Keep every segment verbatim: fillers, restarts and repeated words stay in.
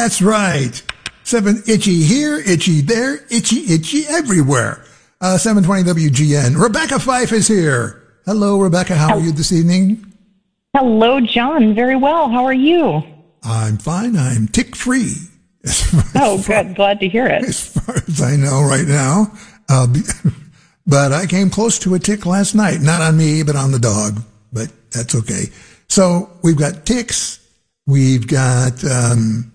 That's right. Seven itchy here, itchy there, itchy, itchy everywhere. Uh, seven twenty W G N. Rebecca Fife is here. Hello, Rebecca. How are you this evening? Hello, John. Very well. How are you? I'm fine. I'm tick-free. Oh, good. Glad to hear it. As far as I know right now. Uh, but I came close to a tick last night. Not on me, but on the dog. But that's okay. So we've got ticks. We've got... Um,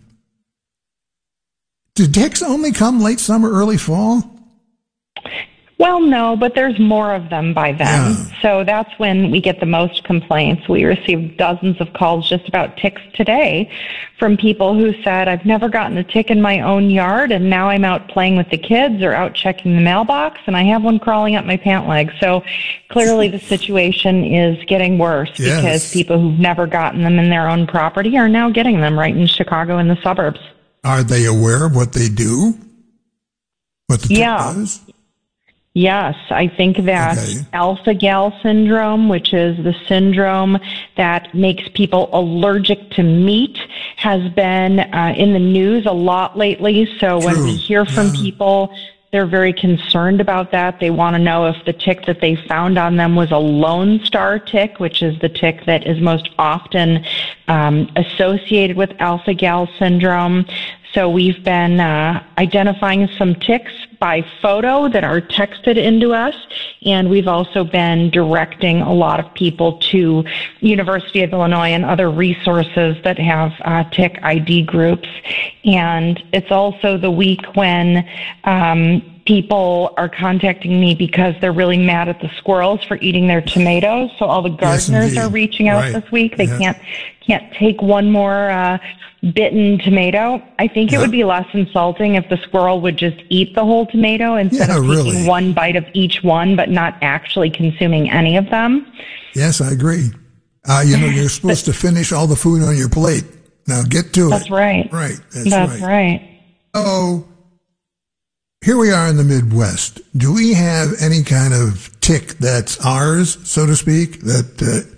do ticks only come late summer, early fall? Well, no, but there's more of them by then. Yeah. So that's when we get the most complaints. We received dozens of calls just about ticks today from people who said, I've never gotten a tick in my own yard, and now I'm out playing with the kids or out checking the mailbox, and I have one crawling up my pant leg. So clearly the situation is getting worse Yes. because people who've never gotten them in their own property are now getting them right in Chicago and the suburbs. Are they aware of what they do? What the tick Yeah. does? Yes, I think that Okay. alpha-gal syndrome, which is the syndrome that makes people allergic to meat, has been uh, in the news a lot lately. So when True. we hear from Yeah. people, they're very concerned about that. They want to know if the tick that they found on them was a Lone Star tick, which is the tick that is most often um, associated with alpha-gal syndrome. So we've been uh, identifying some ticks by photo that are texted into us, and we've also been directing a lot of people to University of Illinois and other resources that have uh, tick I D groups. And it's also the week when um, people are contacting me because they're really mad at the squirrels for eating their tomatoes. So all the Yes, gardeners indeed. are reaching out Right. this week. They Yeah. can't can't take one more uh, bitten tomato. I think it Yeah. would be less insulting if the squirrel would just eat the whole tomato instead Yeah, of taking really. one bite of each one, but not actually consuming any of them. Yes, I agree. Uh, you know, you're supposed to finish all the food on your plate. Now get to That's it. right. Right. That's, That's right. right. So here we are in the Midwest. Do we have any kind of tick that's ours, so to speak, that uh,